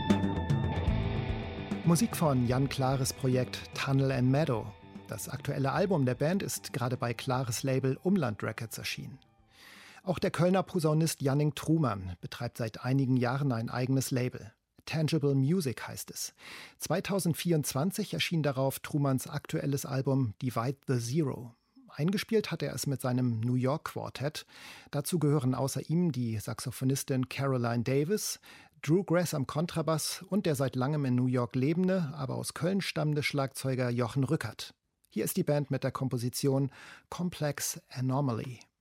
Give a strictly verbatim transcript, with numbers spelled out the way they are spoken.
Musik von Jan Klares Projekt Tunnel and Meadow. Das aktuelle Album der Band ist gerade bei Klares Label Umland Records erschienen. Auch der Kölner Posaunist Janning Truman betreibt seit einigen Jahren ein eigenes Label. Tangible Music heißt es. zweitausendvierundzwanzig erschien darauf Trumans aktuelles Album Divide the Zero. Eingespielt hat er es mit seinem New York Quartett. Dazu gehören außer ihm die Saxophonistin Caroline Davis, Drew Grass am Kontrabass und der seit langem in New York lebende, aber aus Köln stammende Schlagzeuger Jochen Rückert. Hier ist die Band mit der Komposition Complex Anomaly.